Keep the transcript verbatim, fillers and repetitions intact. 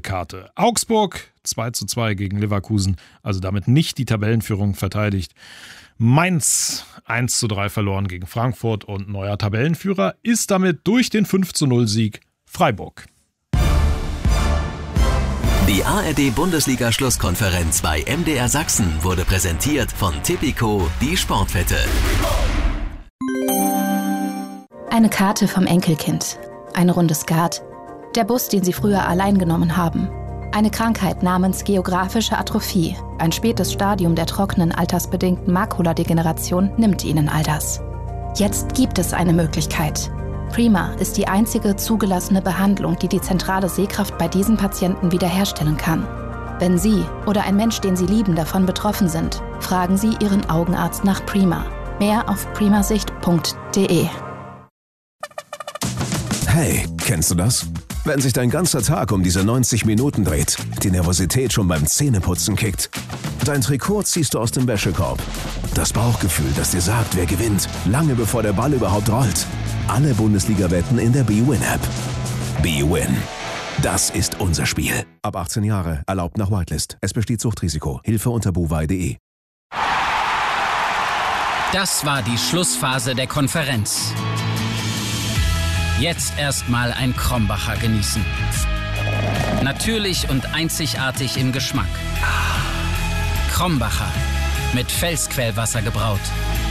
Karte. Augsburg zwei zu zwei gegen Leverkusen, also damit nicht die Tabellenführung verteidigt. Mainz eins zu drei verloren gegen Frankfurt und neuer Tabellenführer ist damit durch den fünf zu null Sieg Freiburg. Die A R D-Bundesliga-Schlusskonferenz bei M D R Sachsen wurde präsentiert von Tipico, die Sportwette. Eine Karte vom Enkelkind, eine Runde Skat, der Bus, den sie früher allein genommen haben, eine Krankheit namens geografische Atrophie, ein spätes Stadium der trockenen altersbedingten Makuladegeneration nimmt ihnen all das. Jetzt gibt es eine Möglichkeit. Prima ist die einzige zugelassene Behandlung, die die zentrale Sehkraft bei diesen Patienten wiederherstellen kann. Wenn Sie oder ein Mensch, den Sie lieben, davon betroffen sind, fragen Sie Ihren Augenarzt nach Prima. Mehr auf primasicht punkt de. Hey, kennst du das? Wenn sich dein ganzer Tag um diese neunzig Minuten dreht, die Nervosität schon beim Zähneputzen kickt. Dein Trikot ziehst du aus dem Wäschekorb. Das Bauchgefühl, das dir sagt, wer gewinnt, lange bevor der Ball überhaupt rollt. Alle Bundesliga-Wetten in der B-Win-App. B-Win. Das ist unser Spiel. Ab achtzehn Jahre, erlaubt nach Whitelist. Es besteht Suchtrisiko. Hilfe unter buwei punkt de. Das war die Schlussphase der Konferenz. Jetzt erstmal ein Krombacher genießen. Natürlich und einzigartig im Geschmack. Krombacher. Mit Felsquellwasser gebraut.